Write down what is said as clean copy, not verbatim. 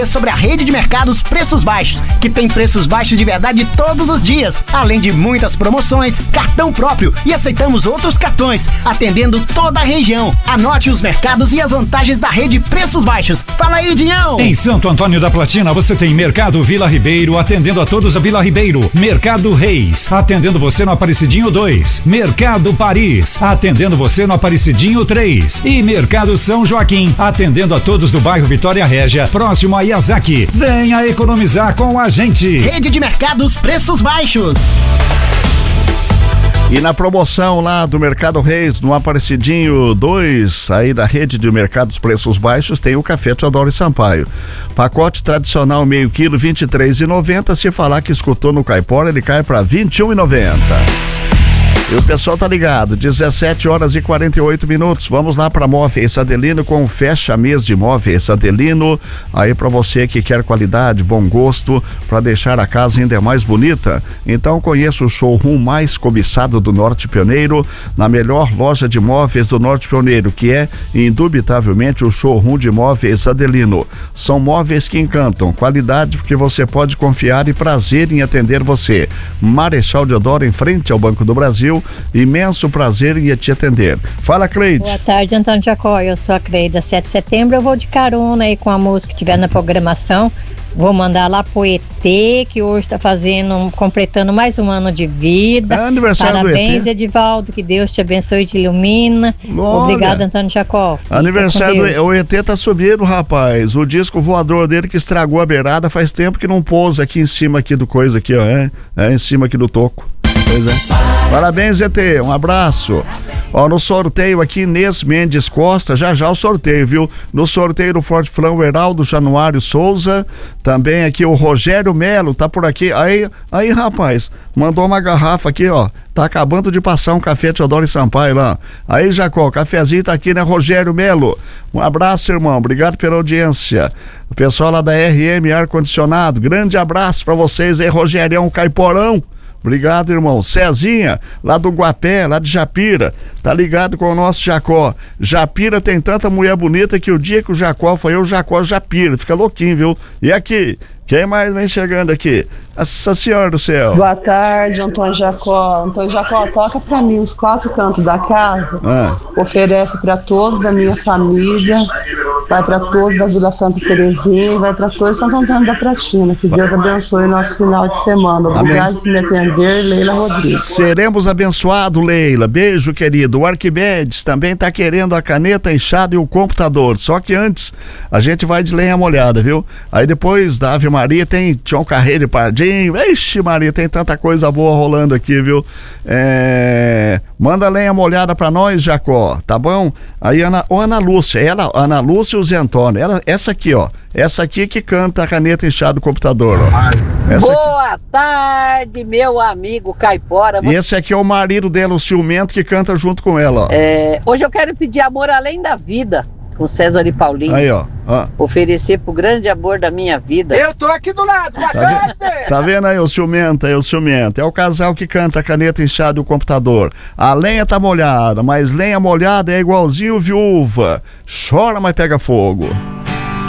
Sobre a rede de mercados Preços Baixos, que tem preços baixos de verdade todos os dias, além de muitas promoções, cartão próprio e aceitamos outros cartões, atendendo toda a região. Anote os mercados e as vantagens da rede Preços Baixos. Fala aí, Dinhão! Em Santo Antônio da Platina você tem Mercado Vila Ribeiro, atendendo a todos a Vila Ribeiro. Mercado Reis, atendendo você no Aparecidinho 2. Mercado Paris, atendendo você no Aparecidinho 3. E Mercado São Joaquim, atendendo a todos do bairro Vitória Régia, próximo a Yazaki. Venha economizar com a gente. Rede de mercados Preços Baixos. E na promoção lá do Mercado Reis, no Aparecidinho 2, aí da rede de mercados Preços Baixos, tem o café Teodoro e Sampaio. Pacote tradicional meio quilo, R$23,90. Se falar que escutou no Caipora, ele cai para R$21,90. E o pessoal tá ligado, 17h48. Vamos lá para Móveis Adelino com fecha mês de Móveis Adelino. Aí para você que quer qualidade, bom gosto, para deixar a casa ainda mais bonita. Então conheça o showroom mais cobiçado do Norte Pioneiro, na melhor loja de móveis do Norte Pioneiro, que é indubitavelmente o showroom de Móveis Adelino. São móveis que encantam, qualidade que você pode confiar e prazer em atender você. Marechal Deodoro, em frente ao Banco do Brasil. Imenso prazer em te atender. Fala, Cleide. Boa tarde, Antônio Jacó. Eu sou a Cleide. 7 de setembro eu vou de carona aí com a música que tiver na programação. Vou mandar lá pro ET, que hoje tá completando mais um ano de vida. É aniversário Parabéns, do ET. Edivaldo, que Deus te abençoe e te ilumina. Olha. Obrigado, Antônio Jacó. Aniversário do o ET tá subindo, rapaz. O disco voador dele que estragou a beirada faz tempo que não pousa aqui em cima aqui do coisa aqui, ó. É em cima aqui do toco. Pois é. Parabéns, ET, um abraço. Ó, no sorteio aqui, Inês Mendes Costa, já o sorteio, viu? No sorteio do Forte Flão, o Heraldo Januário Souza, também aqui o Rogério Melo, tá por aqui. Aí, rapaz, mandou uma garrafa aqui, ó. Tá acabando de passar um café Teodoro e Sampaio lá. Aí, Jacó, o cafezinho tá aqui, né, Rogério Melo? Um abraço, irmão, obrigado pela audiência. O pessoal lá da RM Ar Condicionado, grande abraço pra vocês aí, Rogerião Caiporão. Obrigado, irmão. Cezinha, lá do Guapé, lá de Japira, tá ligado com o nosso Jacó. Japira tem tanta mulher bonita que o dia que o Jacó foi o Jacó Japira, fica louquinho, viu? E aqui, quem mais vem chegando aqui? Nossa Senhora do Céu. Boa tarde, Antônio Jacó. Antônio Jacó, toca pra mim os 4 cantos da casa. Oferece pra todos da minha família, vai pra todos da Vila Santa Terezinha, vai pra todos Santo Antônio da Platina. Que Deus abençoe o nosso final de semana. Obrigado por me atender, Leila Rodrigues. Seremos abençoados, Leila. Beijo, querido. O Arquimedes também tá querendo a caneta, enxada e o computador. Só que antes, a gente vai de lenha molhada, viu? Aí depois da Ave Maria tem Tião Carreiro e Pardinho. Ixi, Maria, tem tanta coisa boa rolando aqui, viu? Manda lenha molhada pra nós, Jacó, tá bom? Aí Ana Lúcia, Ana Lúcia e o Zé Antônio, essa aqui, ó. Essa aqui que canta a caneta enxada do computador, ó. Boa tarde, meu amigo Caipora. E esse aqui é o marido dela, o ciumento, que canta junto com ela, ó. Hoje eu quero pedir Amor Além da Vida, com César e Paulinho. Aí, ó. Oferecer pro grande amor da minha vida. Eu tô aqui do lado, tá vendo aí o ciumento, É o casal que canta a caneta enxada e o computador. A lenha tá molhada, mas lenha molhada é igualzinho viúva. Chora, mas pega fogo.